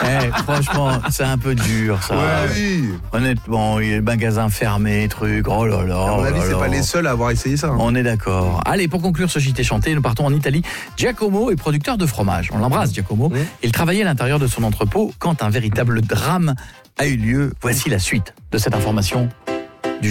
Franchement, c'est un peu dur, ça. Oui. Honnêtement, il y a le magasin fermé, truc. Oh là là. À mon avis, c'est pas les seuls à avoir essayé ça. On est d'accord. Allez, pour conclure ce JT chanté, nous partons en Italie. Giacomo est producteur de fromage. On l'embrasse, Giacomo. Il travaillait à l'intérieur de son entrepôt quand un véritable drame a eu lieu. Voici la suite de cette information.